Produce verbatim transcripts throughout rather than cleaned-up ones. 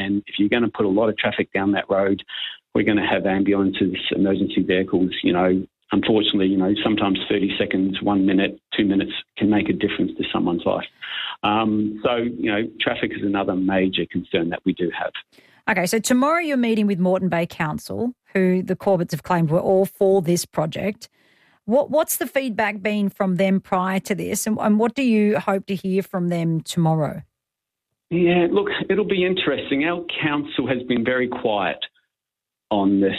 and if you're going to put a lot of traffic down that road, we're going to have ambulances, emergency vehicles, you know, unfortunately, you know, sometimes thirty seconds, one minute, two minutes can make a difference to someone's life. Um, so, you know, traffic is another major concern that we do have. Okay, so tomorrow you're meeting with Moreton Bay Council, who the Corbetts have claimed were all for this project. What What's the feedback been from them prior to this, and, and what do you hope to hear from them tomorrow? Yeah, look, it'll be interesting. Our council has been very quiet on this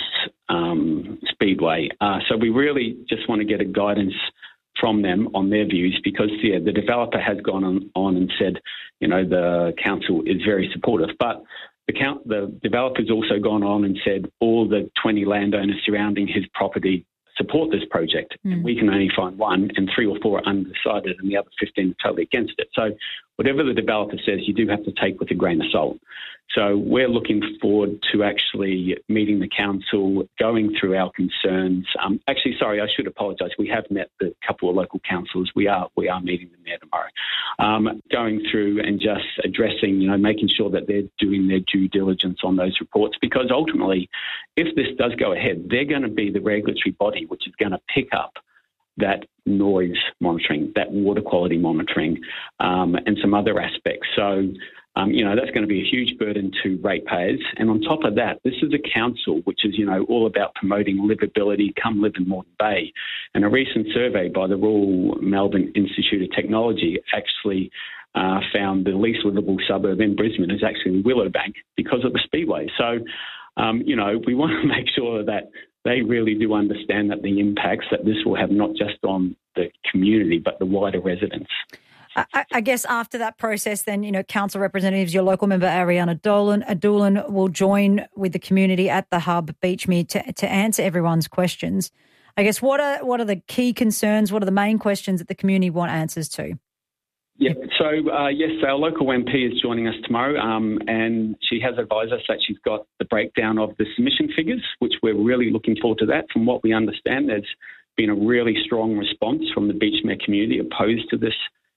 um, speedway. Uh, so we really just want to get a guidance from them on their views because, yeah, the developer has gone on, on and said, you know, the council is very supportive. But the, count, the developer's also gone on and said all the twenty landowners surrounding his property support this project. Mm. And we can only find one, and three or four are undecided, and the other fifteen are totally against it. So whatever the developer says, you do have to take with a grain of salt. So we're looking forward to actually meeting the council, going through our concerns. Um, actually, sorry, I should apologise. We have met the couple of local councillors. We are we are meeting them there tomorrow. Um, going through and just addressing, you know, making sure that they're doing their due diligence on those reports, because ultimately, if this does go ahead, they're going to be the regulatory body which is going to pick up that noise monitoring, that water quality monitoring, um, and some other aspects. So, um, you know, that's going to be a huge burden to ratepayers. And on top of that, this is a council which is, you know, all about promoting livability, come live in Moreton Bay. And a recent survey by the Royal Melbourne Institute of Technology actually uh, found the least livable suburb in Brisbane is actually Willowbank because of the speedway. So, um, you know, we want to make sure that they really do understand that the impacts that this will have not just on the community but the wider residents. I, I guess after that process then, you know, council representatives, your local member Ariana Dolan, Doolan will join with the community at the hub, Beachmere, to, to answer everyone's questions. I guess what are what are the key concerns, what are the main questions that the community want answers to? Yeah, so uh, yes, our local M P is joining us tomorrow, um, and she has advised us that she's got the breakdown of the submission figures, which we're really looking forward to that. From what we understand, there's been a really strong response from the Beachmere community opposed to this,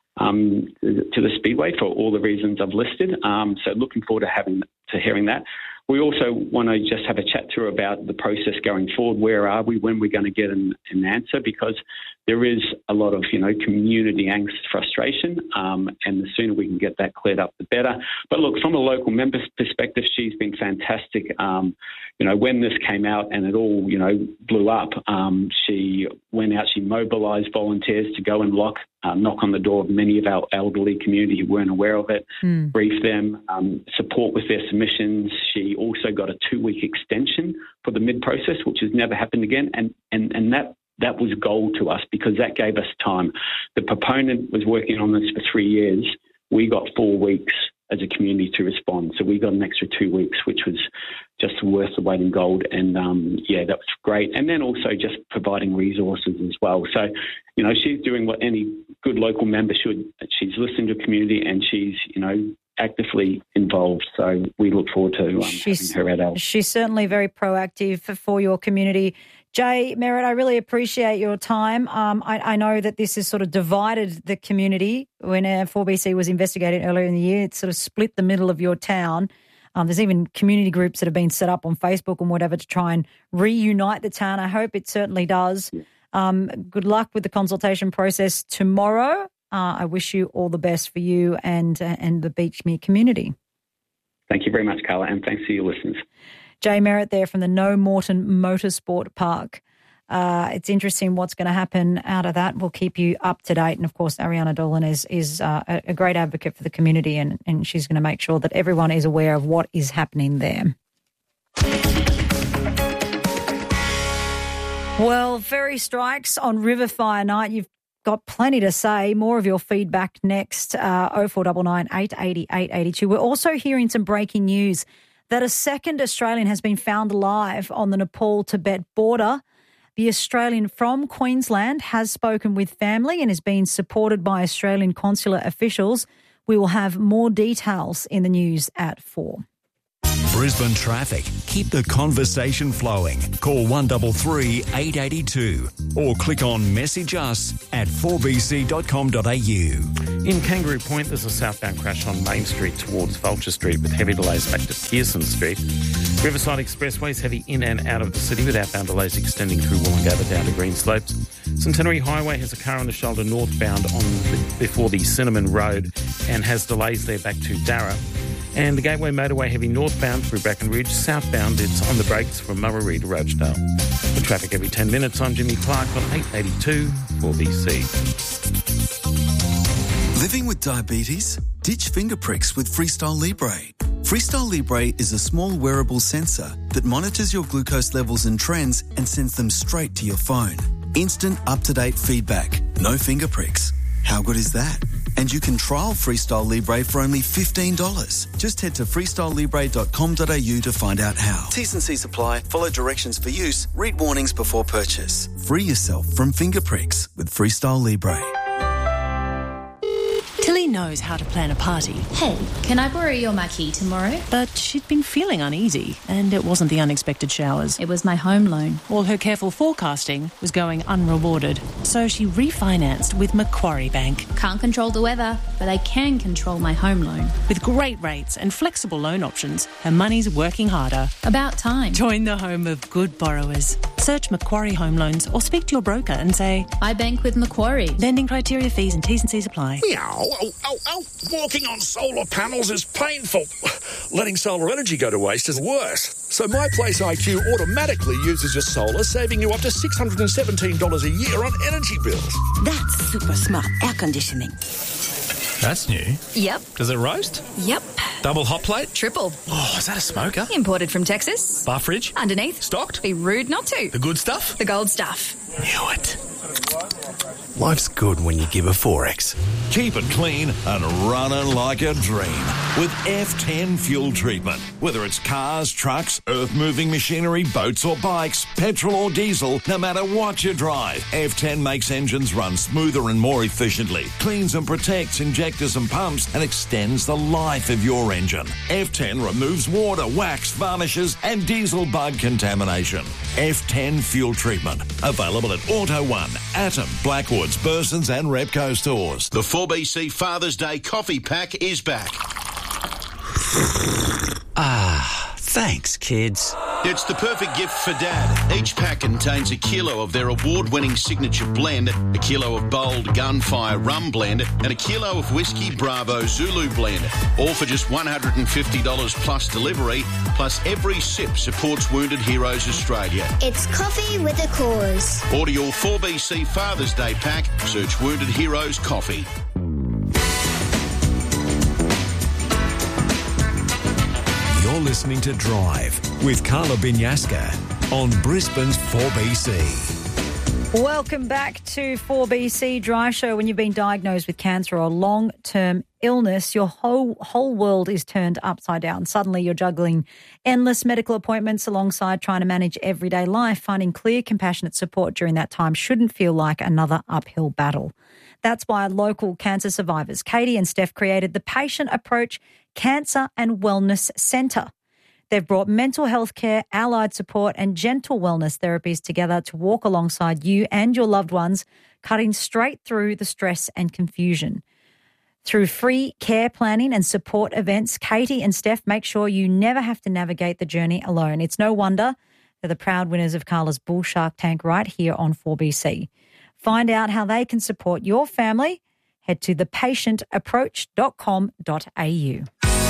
um, to the speedway for all the reasons I've listed. Um, so looking forward to having to hearing that. We also want to just have a chat through about the process going forward. Where are we? When we're going to get an, an answer? Because there is a lot of, you know, community angst, frustration, um, and the sooner we can get that cleared up, the better. But look, from a local member's perspective, she's been fantastic. Um, you know, when this came out and it all, you know, blew up, um, she went out, she mobilised volunteers to go and lock, uh, knock on the door of many of our elderly community who weren't aware of it, mm. brief them, um, support with their submissions. She also got a two-week extension for the mid-process, which has never happened again, and and and that that was gold to us because that gave us time. The proponent was working on this for three years. We got four weeks as a community to respond, so we got an extra two weeks, which was just worth the weight in gold. And um, yeah, that was great. And then also just providing resources as well. So, you know, she's doing what any good local member should. She's listening to the community and she's, you know, actively involved. So we look forward to um, having her at our... She's certainly very proactive for your community. Jay Merritt, I really appreciate your time. Um, I, I know that this has sort of divided the community. When uh, four B C was investigated earlier in the year, it sort of split the middle of your town. Um, there's even community groups that have been set up on Facebook and whatever to try and reunite the town. I hope it certainly does. Yeah. Um, good luck with the consultation process tomorrow. Uh, I wish you all the best for you and uh, and the Beachmere community. Thank you very much, Carla, and thanks to your listeners. Jay Merritt there from the No Moreton Motorsport Park. Uh, it's interesting what's going to happen out of that. We'll keep you up to date. And, of course, Ariana Dolan is is uh, a great advocate for the community and, and she's going to make sure that everyone is aware of what is happening there. Well, ferry strikes on River Fire Night. You've got plenty to say. More of your feedback next, uh, oh four nine nine, eight eight oh, eight eight two. We're also hearing some breaking news that a second Australian has been found alive on the Nepal-Tibet border. The Australian from Queensland has spoken with family and is being supported by Australian consular officials. We will have more details in the news at four. Brisbane traffic. Keep the conversation flowing. Call one three three, eight eight two or click on message us at four b c dot com dot a u. In Kangaroo Point, there's a southbound crash on Main Street towards Vulture Street with heavy delays back to Pearson Street. Riverside Expressway's heavy in and out of the city with outbound delays extending through Wollongabba down to Greenslopes. Centenary Highway has a car on the shoulder northbound on the, before the Cinnamon Road and has delays there back to Darra. And the Gateway Motorway heavy northbound through Brackenridge. Southbound, it's on the brakes from Murray to Rochedale. For traffic every ten minutes, I'm Jimmy Clark on eight eighty-two four B C. Living with diabetes? Ditch finger pricks with Freestyle Libre. Freestyle Libre is a small wearable sensor that monitors your glucose levels and trends and sends them straight to your phone. Instant, up-to-date feedback. No finger pricks. How good is that? And you can trial Freestyle Libre for only fifteen dollars. Just head to freestyle libre dot com dot a u to find out how. T's and C's apply. Follow directions for use. Read warnings before purchase. Free yourself from finger pricks with Freestyle Libre. Tilly knows how to plan a party. Hey, can I borrow your marquee tomorrow? But she'd been feeling uneasy, and it wasn't the unexpected showers. It was my home loan. All her careful forecasting was going unrewarded. So she refinanced with Macquarie Bank. Can't control the weather, but I can control my home loan. With great rates and flexible loan options, her money's working harder. About time. Join the home of good borrowers. Search Macquarie Home Loans or speak to your broker and say, I bank with Macquarie. Lending criteria, fees and T's and C's apply. Meow. Oh, oh, oh. Walking on solar panels is painful. Letting solar energy go to waste is worse. So My Place I Q automatically uses your solar, saving you up to six hundred seventeen dollars a year on energy bills. That's super smart air conditioning. That's new. Yep. Does it roast? Yep. Double hot plate? Triple. Oh, is that a smoker? Imported from Texas. Bar fridge? Underneath. Stocked? Be rude not to. The good stuff? The gold stuff. Knew it. Life's good when you give a Forex. Keep it clean and running like a dream with F ten fuel treatment. Whether it's cars, trucks, earth-moving machinery, boats or bikes, petrol or diesel, no matter what you drive, F ten makes engines run smoother and more efficiently, cleans and protects injectors and pumps, and extends the life of your engine. F ten removes water, wax, varnishes and diesel bug contamination. F ten fuel treatment. Available at Auto One, Atom, Blackwoods, Bursons and Repco stores. The four B C Father's Day coffee pack is back. Ah, thanks, kids. It's the perfect gift for Dad. Each pack contains a kilo of their award-winning signature blend, a kilo of bold Gunfire rum blend, and a kilo of Whiskey Bravo Zulu blend. All for just one hundred fifty dollars plus delivery, plus every sip supports Wounded Heroes Australia. It's coffee with a cause. Order your four B C Father's Day pack. Search Wounded Heroes Coffee. You're listening to Drive with Carla Binyaska on Brisbane's four B C. Welcome back to four B C Drive Show. When you've been diagnosed with cancer or long-term illness, your whole whole world is turned upside down. Suddenly you're juggling endless medical appointments alongside trying to manage everyday life. Finding clear, compassionate support during that time shouldn't feel like another uphill battle. That's why local cancer survivors, Katie and Steph, created the Patient Approach Cancer and Wellness Centre. They've brought mental health care, allied support and gentle wellness therapies together to walk alongside you and your loved ones, cutting straight through the stress and confusion. Through free care planning and support events, Katie and Steph make sure you never have to navigate the journey alone. It's no wonder they're the proud winners of Carla's Bull Shark Tank right here on four B C. Find out how they can support your family. Head to the patient approach dot com dot a u.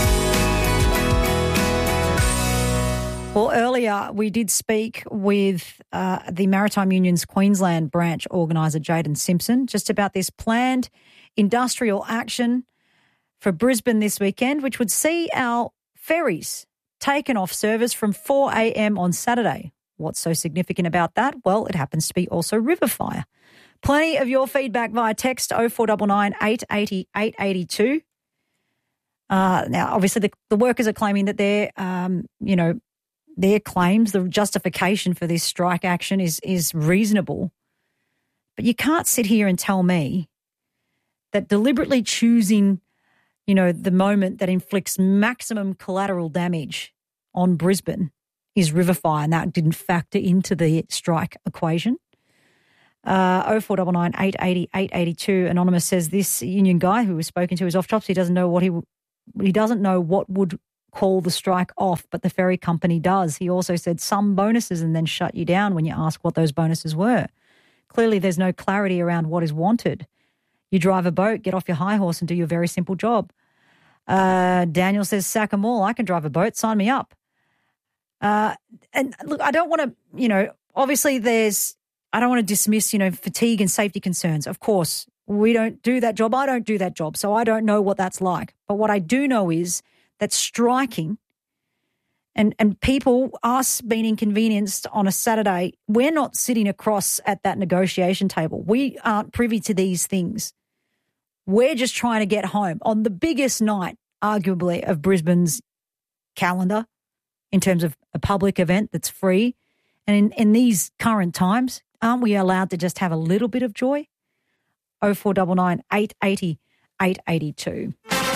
Well, earlier we did speak with uh, the Maritime Union's Queensland branch organiser, Jaden Simpson, just about this planned industrial action for Brisbane this weekend, which would see our ferries taken off service from four a.m. on Saturday. What's so significant about that? Well, it happens to be also river fire. Plenty of your feedback via text oh four nine nine, eight eight oh, eight eight two. Uh, now, obviously, the, the workers are claiming that their, um, you know, their claims, the justification for this strike action is is reasonable. But you can't sit here and tell me that deliberately choosing, you know, the moment that inflicts maximum collateral damage on Brisbane is river fire, and that didn't factor into the strike equation. Uh, oh four nine nine, eight eight oh, eight eight two. Anonymous says this union guy who was spoken to is off jobs. He doesn't know what he he doesn't know what would call the strike off, but the ferry company does. He also said some bonuses and then shut you down when you ask what those bonuses were. Clearly, there's no clarity around what is wanted. You drive a boat, get off your high horse and do your very simple job. Uh, Daniel says, sack 'em all. I can drive a boat. Sign me up. Uh, and look, I don't want to, you know, obviously there's, I don't want to dismiss, you know, fatigue and safety concerns. Of course, we don't do that job. I don't do that job, so I don't know what that's like. But what I do know is that striking and, and people, us being inconvenienced on a Saturday, we're not sitting across at that negotiation table. We aren't privy to these things. We're just trying to get home on the biggest night, arguably, of Brisbane's calendar in terms of a public event that's free. And in, in these current times, aren't we allowed to just have a little bit of joy? oh four nine nine, eight eight oh, eight eight two.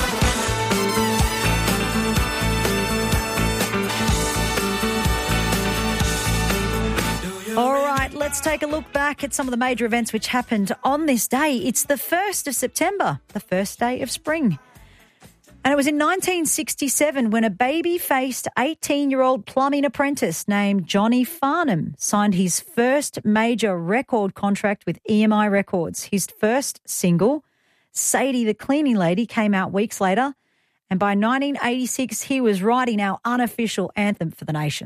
All right, let's take a look back at some of the major events which happened on this day. It's the first of September, the first day of spring. And it was in nineteen sixty-seven when a baby-faced eighteen-year-old plumbing apprentice named Johnny Farnham signed his first major record contract with E M I Records. His first single, Sadie the Cleaning Lady, came out weeks later. And by nineteen eighty-six, he was writing our unofficial anthem for the nation.